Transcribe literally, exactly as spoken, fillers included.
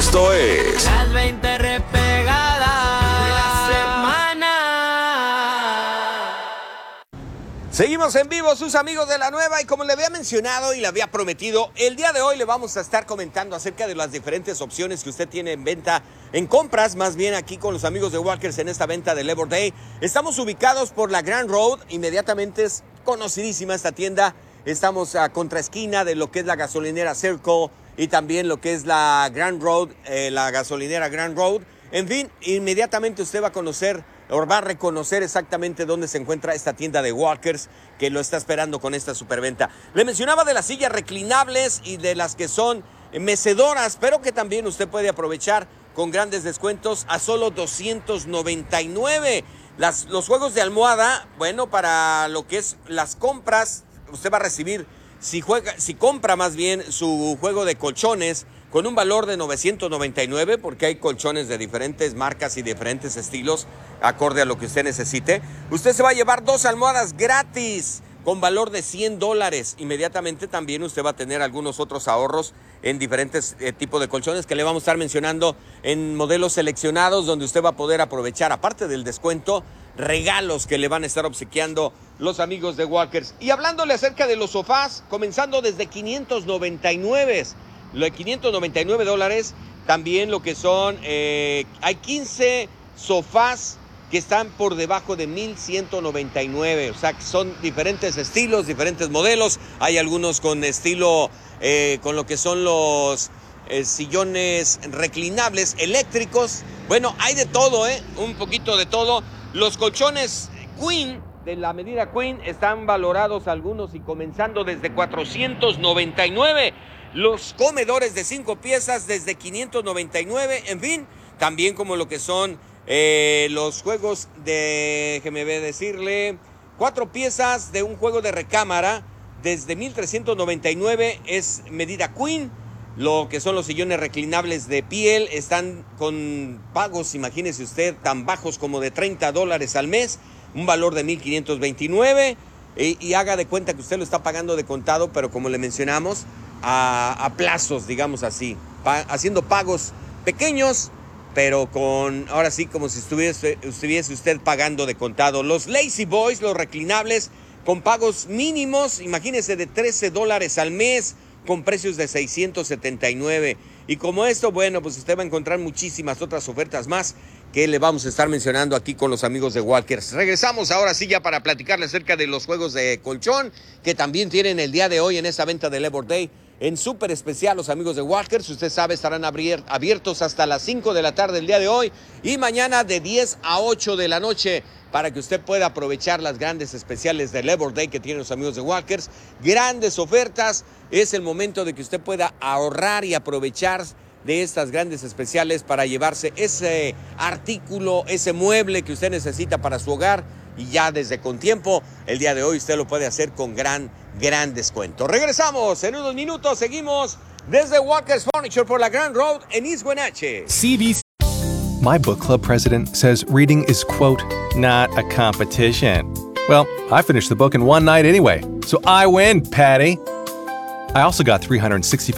Esto es Las veinte repegadas de la semana. Seguimos en vivo, sus amigos de la nueva, y como le había mencionado y le había prometido, el día de hoy le vamos a estar comentando acerca de las diferentes opciones que usted tiene en venta, en compras, más bien aquí con los amigos de Walkers en esta venta de Labor Day. Estamos ubicados por la Grand Road, inmediatamente es conocidísima esta tienda. Estamos a contraesquina de lo que es la gasolinera Circle y también lo que es la Grand Road, eh, la gasolinera Grand Road. En fin, inmediatamente usted va a conocer o va a reconocer exactamente dónde se encuentra esta tienda de Walkers que lo está esperando con esta superventa. Le mencionaba de las sillas reclinables y de las que son mecedoras, pero que también usted puede aprovechar con grandes descuentos a solo doscientos noventa y nueve. Las, los juegos de almohada, bueno, para lo que es las compras, usted va a recibir, si, juega, si compra más bien su juego de colchones con un valor de novecientos noventa y nueve, porque hay colchones de diferentes marcas y diferentes estilos, acorde a lo que usted necesite, usted se va a llevar dos almohadas gratis con valor de cien dólares. Inmediatamente también usted va a tener algunos otros ahorros en diferentes eh, tipos de colchones que le vamos a estar mencionando en modelos seleccionados, donde usted va a poder aprovechar, aparte del descuento, regalos que le van a estar obsequiando los amigos de Walkers. Y hablándole acerca de los sofás, comenzando desde quinientos noventa y nueve, lo de quinientos noventa y nueve dólares, también lo que son, eh, hay quince sofás que están por debajo de mil ciento noventa y nueve, o sea, que son diferentes estilos, diferentes modelos. Hay algunos con estilo, eh, con lo que son los eh, sillones reclinables eléctricos. Bueno, hay de todo, ¿eh? Un poquito de todo. Los colchones Queen, de la medida Queen, están valorados algunos y comenzando desde cuatrocientos noventa y nueve. Los comedores de cinco piezas desde quinientos noventa y nueve. En fin, también como lo que son eh, los juegos de, déjeme decirle, cuatro piezas de un juego de recámara desde mil trescientos noventa y nueve, es medida Queen. Lo que son los sillones reclinables de piel están con pagos, imagínese usted, tan bajos como de treinta dólares al mes, un valor de mil quinientos veintinueve, y, y haga de cuenta que usted lo está pagando de contado, pero como le mencionamos, a, a plazos, digamos así, pa, haciendo pagos pequeños, pero con, ahora sí, como si estuviese, estuviese usted pagando de contado. Los Lazy Boys, los reclinables, con pagos mínimos, imagínese, de trece dólares al mes, con precios de seiscientos setenta y nueve. Y como esto, bueno, pues usted va a encontrar muchísimas otras ofertas más que le vamos a estar mencionando aquí con los amigos de Walkers. Regresamos ahora sí ya para platicarle acerca de los juegos de colchón que también tienen el día de hoy en esta venta de Labor Day. En súper especial, los amigos de Walkers, usted sabe, estarán abiertos hasta las cinco de la tarde el día de hoy y mañana de diez a ocho de la noche, para que usted pueda aprovechar las grandes especiales de Labor Day que tienen los amigos de Walkers. Grandes ofertas, es el momento de que usted pueda ahorrar y aprovechar de estas grandes especiales para llevarse ese artículo, ese mueble que usted necesita para su hogar, y ya desde con tiempo, el día de hoy usted lo puede hacer con gran, gran descuento. Regresamos en unos minutos, seguimos desde Walkers Furniture por la Grand Road en East Wenatchee. C B C. My book club president says reading is, quote, not a competition. Well, I finished the book in one night anyway, so I win, Patty. I also got three hundred sixty-five